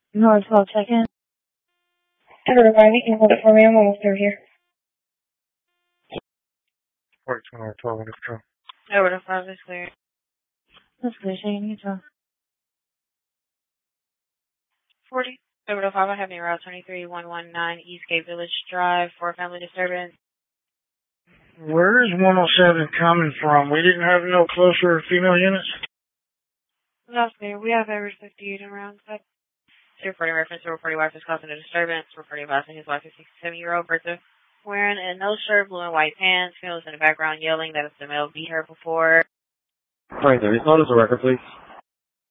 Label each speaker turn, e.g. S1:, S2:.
S1: No, it's called check-in. Ever to you can hold it for me. I'm almost through here.
S2: Work 12 minutes ago.
S3: Over to 5 is clear.
S1: That's clear, Shane. You talk.
S3: 40. Over to 5, I have you Route 23119 Eastgate Village Drive for family disturbance.
S2: Where is 107 coming from? We didn't have no closer female units?
S3: That's clear. We have over 58 around. 240 reference to reporting wife is causing a disturbance. Reporting advising his wife is 67-year-old Bertha wearing a no shirt, blue and white pants. Females in the background yelling that the male beat her before.
S4: Alright, there is not as a record, please.